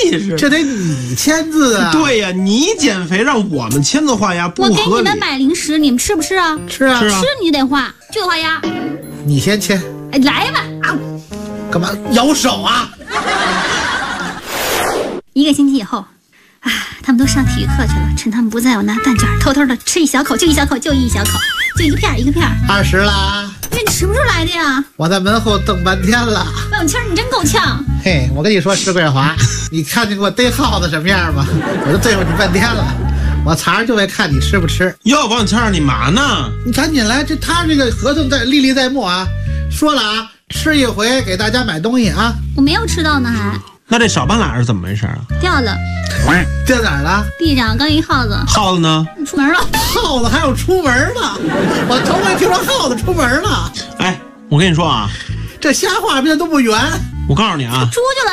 似的。 这得你签字啊！ 对呀，你减肥让我们签字画押不合理。 我给你们买零食，你们吃不吃啊？ 吃啊， 吃你得画，就得画押。 你先签。 哎，来吧啊！ 干嘛咬手啊 ？1个星期以后，啊，他们都上体育课去了。趁他们不在，我拿蛋卷偷偷的吃一小口，就一小口，就一小口，就一个片一个片。 20啦！ 那你什么时候来的呀？ 我在门后等半天了。 王庆，你真够呛。 嘿，我跟你说，石桂华，你看见过逮耗子什么样吗？我就对付你半天了。我藏着就为看你吃不吃。 哟，王庆，你嘛呢？ 你赶紧来，他这个合同历历在目啊。说了啊，吃一回给大家买东西啊。 我没有吃到呢，还。 那这少半拉是怎么回事啊？ 掉了。 掉哪儿了？ 地上刚一耗子。 耗子呢？ 出门了。 耗子还有出门呢？我头回听说耗子出门了。 哎，我跟你说啊， 这瞎话变得都不圆。 我告诉你啊， 出去了。